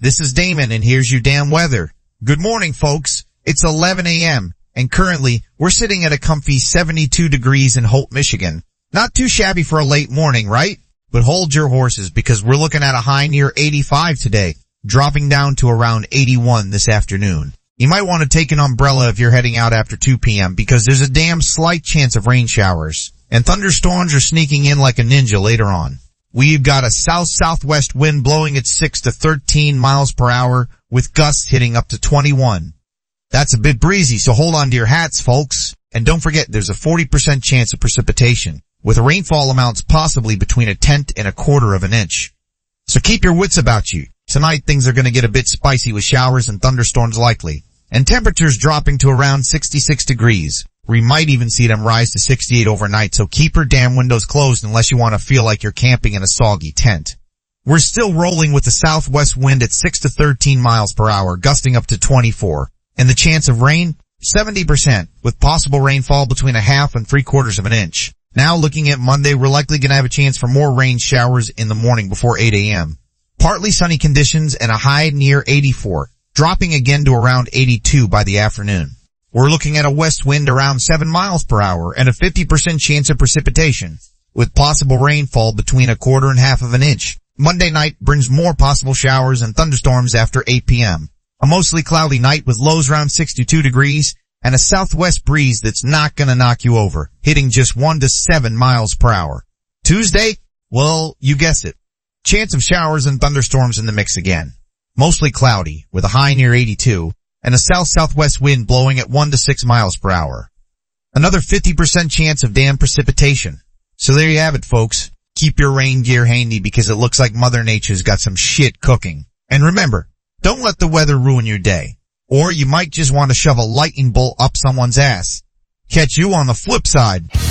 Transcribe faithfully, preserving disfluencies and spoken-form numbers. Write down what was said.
This is Damon, and here's your damn weather. Good morning, folks. It's eleven a.m., and currently, we're sitting at a comfy seventy-two degrees in Holt, Michigan. Not too shabby for a late morning, right? But hold your horses, because we're looking at a high near eighty-five today, dropping down to around eighty-one this afternoon. You might want to take an umbrella if you're heading out after two p.m., because there's a damn slight chance of rain showers, and thunderstorms are sneaking in like a ninja later on. We've got a south-southwest wind blowing at six to thirteen miles per hour, with gusts hitting up to twenty-one. That's a bit breezy, so hold on to your hats, folks. And don't forget, there's a forty percent chance of precipitation, with rainfall amounts possibly between a tenth and a quarter of an inch. So keep your wits about you. Tonight things are going to get a bit spicy with showers and thunderstorms likely, and temperatures dropping to around sixty-six degrees. We might even see them rise to sixty-eight overnight, so keep your damn windows closed unless you want to feel like you're camping in a soggy tent. We're still rolling with the southwest wind at six to thirteen miles per hour, gusting up to twenty-four. And the chance of rain, seventy percent, with possible rainfall between a half and three quarters of an inch. Now looking at Monday, we're likely going to have a chance for more rain showers in the morning before eight a.m. Partly sunny conditions and a high near eighty-four, dropping again to around eighty-two by the afternoon. We're looking at a west wind around seven miles per hour and a fifty percent chance of precipitation, with possible rainfall between a quarter and half of an inch. Monday night brings more possible showers and thunderstorms after eight p.m. A mostly cloudy night with lows around sixty-two degrees and a southwest breeze that's not gonna knock you over, hitting just one to seven miles per hour. Tuesday? Well, you guessed it. Chance of showers and thunderstorms in the mix again. Mostly cloudy with a high near eighty-two and a south-southwest wind blowing at one to six miles per hour. Another fifty percent chance of damn precipitation. So there you have it, folks. Keep your rain gear handy because it looks like Mother Nature's got some shit cooking. And remember, don't let the weather ruin your day. Or you might just want to shove a lightning bolt up someone's ass. Catch you on the flip side.